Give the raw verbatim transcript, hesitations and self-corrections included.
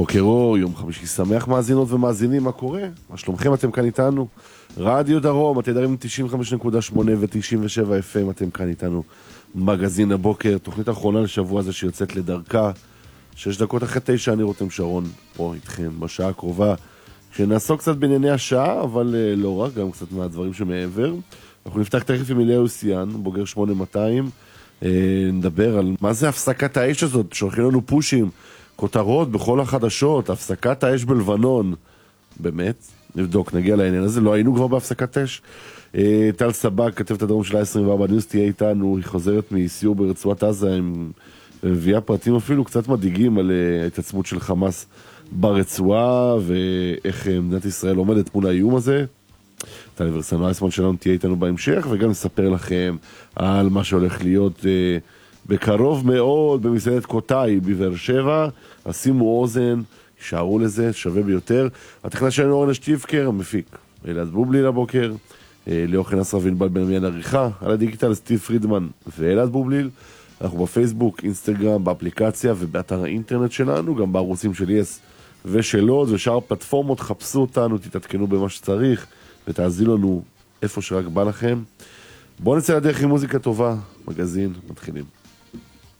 בוקר אור, יום חמישי שמח מאזינות ומאזינים, מה קורה? מה שלומכם? אתם כאן איתנו. רדיו דרום, התדרים תשעים וחמש נקודה שמונה ו-תשעים ושבע אף אם, אתם כאן איתנו. מגזין הבוקר, תוכנית האחרונה לשבוע הזה שיוצאת לדרכה. שש דקות אחרי תשע, אני רותם שרון, פה איתכם בשעה הקרובה. שנעסוק קצת בענייני השעה, אבל לא רק, גם קצת מהדברים שמעבר. אנחנו נפתח תכף עם אליהו סיאן, בוגר שמונה מאתיים. נדבר על מה זה הפסקת האש הזאת, שולחים לנו פושים. כותרות בכל החדשות, הפסקת האש בלבנון. באמת, נבדוק, נגיע לעניין הזה, לא היינו כבר בהפסקת אש. טל סבק, כתבת הדרום של ה-עשרים וארבע ניוז, תהיה איתנו, היא חוזרת מסיור ברצועת עזה, עם מביאה פרטים אפילו קצת מדאיגים על ההתעצמות של חמאס ברצועה, ואיך מדינת ישראל עומדת מול האיום הזה. טל ורסנו אייסמן שלנו תהיה איתנו בהמשך, וגם נספר לכם על מה שהולך להיות בקרוב מאוד במסעדת קוטאי בבאר שבע. שימו אוזן, שערו לזה, שווה ביותר. התכנן שלנו אורן השטיבקר, המפיק אלעד בובליל הבוקר, ליאוכן אסרווין בל בן מיין עריכה, על הדיגיטל סטיב פרידמן ואלעד בובליל. אנחנו בפייסבוק, אינסטגרם, באפליקציה ובאתר האינטרנט שלנו, גם בערוצים של יס ושל עוד ושאר פלטפורמות. חפשו אותנו, תתעדכנו במה שצריך ותעזילו לנו איפה שרק בא לכם. בואו נצא לדרך עם מוזיקה טובה. מגזין, מתחילים.